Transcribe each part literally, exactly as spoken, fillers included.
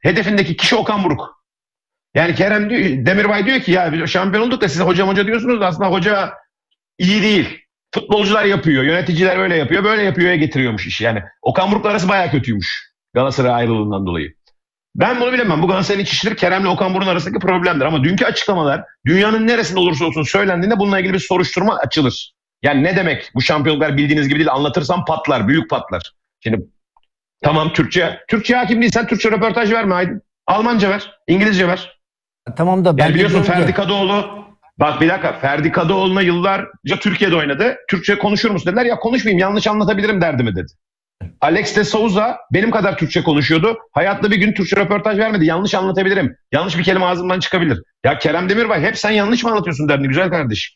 hedefindeki kişi Okan Buruk. Yani Kerem diyor, Demirbay diyor ki ya şampiyon olduk da size hocam hoca diyorsunuz da aslında hoca iyi değil. Futbolcular yapıyor, yöneticiler öyle yapıyor, böyle yapıyor'ya getiriyormuş işi. Yani Okan Buruk'la arası bayağı kötüymüş Galatasaray ayrılığından dolayı. Ben bunu bilemem. Bu Galatasaray'ın iç işleri Kerem'le Okan Buruk'un arasındaki problemdir. Ama dünkü açıklamalar dünyanın neresinde olursa olsun söylendiğinde bununla ilgili bir soruşturma açılır. Yani ne demek bu şampiyonluklar bildiğiniz gibi değil, anlatırsam patlar, büyük patlar. Şimdi tamam Türkçe, Türkçe hakim değilsen Türkçe röportaj verme Aydın. Almanca ver, İngilizce ver. Tamam da ben yani biliyorsun de... Ferdi Kadıoğlu, bak bir dakika, Ferdi Kadıoğlu'na yıllarca Türkiye'de oynadı. Türkçe konuşur musun dediler, ya konuşmayayım yanlış anlatabilirim derdimi dedi. Alex de Souza benim kadar Türkçe konuşuyordu. Hayatta bir gün Türkçe röportaj vermedi. Yanlış anlatabilirim. Yanlış bir kelime ağzımdan çıkabilir. Ya Kerem Demirbay hep sen yanlış mı anlatıyorsun derdi güzel kardeşim.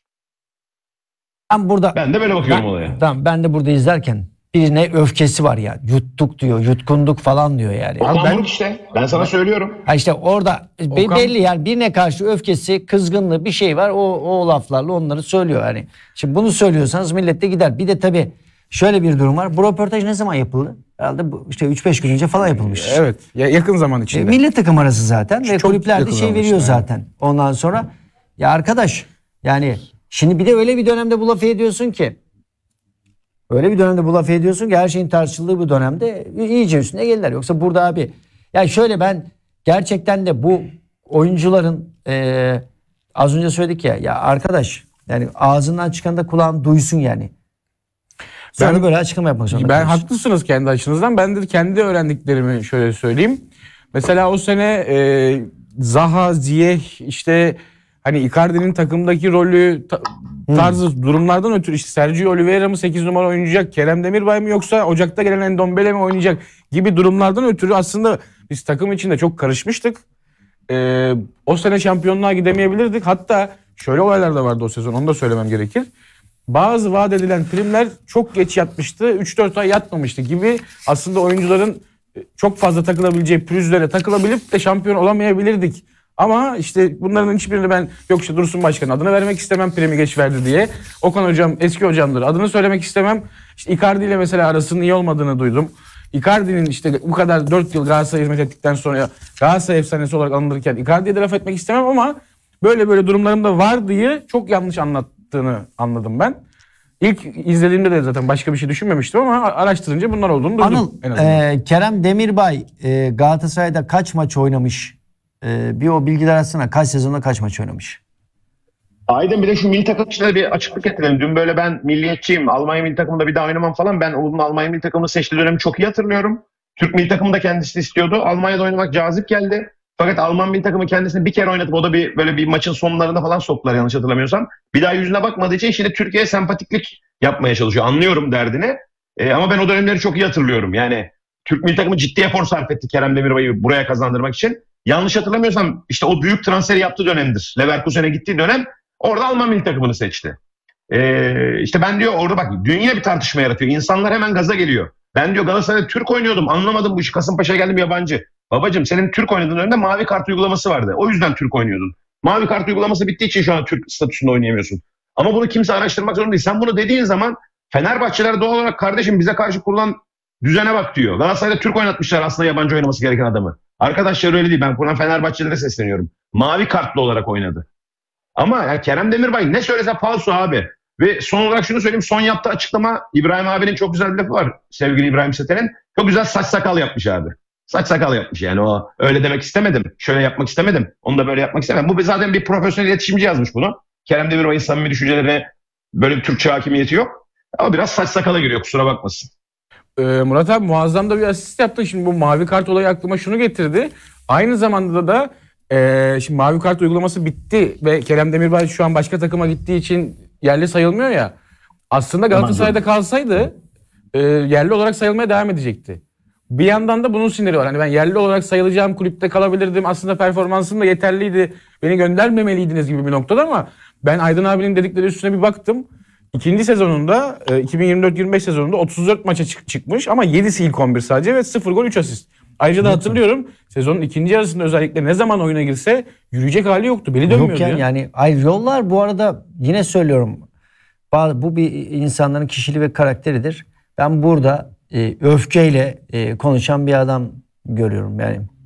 Ben burada ben de böyle bakıyorum ben, olaya. Tamam, ben de burada izlerken birine öfkesi var ya. Yuttuk diyor, yutkunduk falan diyor yani. Okan ben, Buruk işte. Ben sana söylüyorum. Ha işte orada Okan... belli yani birine karşı öfkesi, kızgınlığı bir şey var. O, o laflarla onları söylüyor yani. Şimdi bunu söylüyorsanız millet de gider. Bir de tabii şöyle bir durum var. Bu röportaj ne zaman yapıldı? Herhalde bu işte üç beş gün önce falan yapılmış. Evet. Yakın zaman içinde. E, milli takım arası zaten ve kulüplerde şey veriyor işte, zaten. Yani. Ondan sonra ya arkadaş yani şimdi bir de öyle bir dönemde bu lafı ediyorsun ki öyle bir dönemde bu lafı ediyorsun ki her şeyin tartışıldığı bu dönemde iyice üstüne gelirler. Yoksa burada abi yani şöyle ben gerçekten de bu oyuncuların e, az önce söyledik ya ya arkadaş yani ağzından çıkan da kulağın duysun yani. Sana ben, böyle açıklama yapmak zorunda. Ben kalmışsın. Haklısınız kendi açınızdan. Ben de kendi öğrendiklerimi şöyle söyleyeyim. Mesela o sene e, Zaha, Ziyech işte hani Icardi'nin takımdaki rolü ta, tarzı hmm. durumlardan ötürü işte Sergio Oliveira mı sekiz numara oynayacak, Kerem Demirbay mı yoksa Ocak'ta gelen Endombele mi oynayacak gibi durumlardan ötürü aslında biz takım içinde çok karışmıştık. E, o sene şampiyonluğa gidemeyebilirdik. Hatta şöyle olaylar da vardı o sezon, onu da söylemem gerekir. Bazı vaat edilen primler çok geç yatmıştı. üç dört ay yatmamıştı gibi aslında oyuncuların çok fazla takılabileceği pürüzlere takılabilip de şampiyon olamayabilirdik. Ama işte bunların hiçbirini ben yok işte Dursun Başkan adını vermek istemem primi geç verdi diye. Okan hocam eski hocamdır adını söylemek istemem. İşte Icardi ile mesela arasının iyi olmadığını duydum. Icardi'nin işte bu kadar dört yıl Galatasaray'a hizmet ettikten sonra Galatasaray efsanesi olarak anılırken Icardi'ye de laf etmek istemem ama böyle böyle durumlarım da var diye çok yanlış anlattığını anladım ben. İlk izlediğimde de zaten başka bir şey düşünmemiştim ama araştırınca bunlar olduğunu duydum. Anıl, en e, Kerem Demirbay e, Galatasaray'da kaç maç oynamış? E, bir o bilgiler aslında kaç sezonda kaç maç oynamış? Aydın bir de şu milli takım içinde bir açıklık getirelim. Dün böyle ben milliyetçiyim, Almanya milli takımında bir daha oynamam falan. Ben onun Almanya milli takımını seçtiği dönemi çok iyi hatırlıyorum. Türk milli takımı da kendisi istiyordu. Almanya'da oynamak cazip geldi. Fakat Alman milli takımı kendisini bir kere oynatıp o da bir böyle bir maçın sonlarında falan soktular yanlış hatırlamıyorsam. Bir daha yüzüne bakmadığı için şimdi Türkiye'ye sempatiklik yapmaya çalışıyor. Anlıyorum derdini. E, ama ben o dönemleri çok iyi hatırlıyorum. Yani Türk milli takımı ciddi efor sarf etti Kerem Demirbay'ı buraya kazandırmak için. Yanlış hatırlamıyorsam işte o büyük transferi yaptığı dönemdir. Leverkusen'e gittiği dönem orada Alman milli takımını seçti. E, işte ben diyor orada bak dünya bir tartışma yaratıyor. İnsanlar hemen gaza geliyor. Ben diyor Galatasaray'da Türk oynuyordum, anlamadım bu işi. Kasımpaşa'ya geldim yabancı. Babacım senin Türk oynadığın dönemde mavi kart uygulaması vardı. O yüzden Türk oynuyordun. Mavi kart uygulaması bittiği için şu an Türk statüsünde oynayamıyorsun. Ama bunu kimse araştırmak zorunda değil. Sen bunu dediğin zaman Fenerbahçeler doğal olarak kardeşim bize karşı kurulan düzene bak diyor. Galatasaray'da Türk oynatmışlar aslında yabancı oynaması gereken adamı. Arkadaşlar öyle değil. Ben buradan Fenerbahçelilere sesleniyorum. Mavi kartlı olarak oynadı. Ama yani Kerem Demirbay ne söylese falso abi. Ve son olarak şunu söyleyeyim. Son yaptığı açıklama İbrahim abinin çok güzel bir lafı var. Sevgili İbrahim Seten'in. Çok güzel saç sakal yapmış abi. Saç sakal yapmış yani o öyle demek istemedim. Şöyle yapmak istemedim. Onu da böyle yapmak istemedim. Bu zaten bir profesyonel iletişimci yazmış bunu. Kerem Demirbay'ın samimi düşüncelerine böyle bir Türkçe hakimiyeti yok. Ama biraz saç sakala giriyor kusura bakmasın. Ee, Murat abi muazzam da bir asist yaptın. Şimdi bu mavi kart olayı aklıma şunu getirdi. Aynı zamanda da e, şimdi mavi kart uygulaması bitti ve Kerem Demirbay şu an başka takıma gittiği için yerli sayılmıyor ya. Aslında Galatasaray'da kalsaydı e, yerli olarak sayılmaya devam edecekti. Bir yandan da bunun siniri var. Hani ben yerli olarak sayılacağım kulüpte kalabilirdim. Aslında performansım da yeterliydi. Beni göndermemeliydiniz gibi bir noktada ama ben Aydın abinin dedikleri üstüne bir baktım. İkinci sezonunda iki bin yirmi dört yirmi beş sezonunda otuz dört maça çık çıkmış ama yedisi ilk on bir sadece ve sıfır gol üç asist. Ayrıca da hatırlıyorum sezonun ikinci yarısında özellikle ne zaman oyuna girse yürüyecek hali yoktu. Beli dönmüyordu. Yokken ya. yani ayrı yollar bu arada yine söylüyorum. Bu bir insanların kişiliği ve karakteridir. Ben burada e, öfkeyle e, konuşan bir adam görüyorum yani.